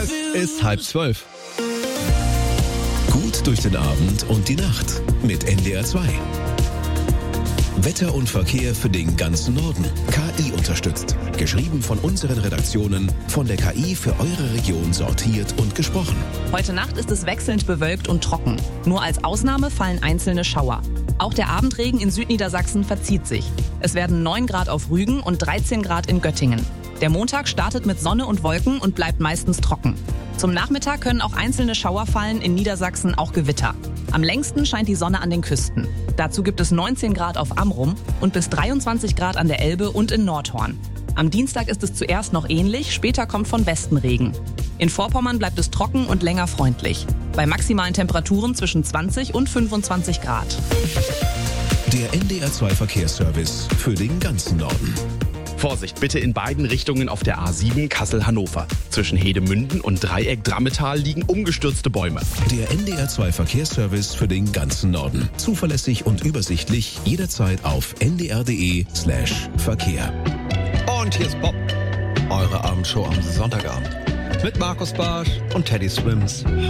Es ist 11:30. Gut durch den Abend und die Nacht mit NDR 2. Wetter und Verkehr für den ganzen Norden. KI unterstützt. Geschrieben von unseren Redaktionen, von der KI für eure Region sortiert und gesprochen. Heute Nacht ist es wechselnd bewölkt und trocken. Nur als Ausnahme fallen einzelne Schauer. Auch der Abendregen in Südniedersachsen verzieht sich. Es werden 9 Grad auf Rügen und 13 Grad in Göttingen. Der Montag startet mit Sonne und Wolken und bleibt meistens trocken. Zum Nachmittag können auch einzelne Schauer fallen, in Niedersachsen auch Gewitter. Am längsten scheint die Sonne an den Küsten. Dazu gibt es 19 Grad auf Amrum und bis 23 Grad an der Elbe und in Nordhorn. Am Dienstag ist es zuerst noch ähnlich, später kommt von Westen Regen. In Vorpommern bleibt es trocken und länger freundlich. Bei maximalen Temperaturen zwischen 20 und 25 Grad. Der NDR 2 Verkehrsservice für den ganzen Norden. Vorsicht, bitte in beiden Richtungen auf der A7 Kassel-Hannover. Zwischen Hedemünden und Dreieck Drammetal liegen umgestürzte Bäume. Der NDR 2 Verkehrsservice für den ganzen Norden. Zuverlässig und übersichtlich jederzeit auf ndr.de/Verkehr. Und hier ist Bob, eure Abendshow am Sonntagabend. Mit Markus Barsch und Teddy Swims.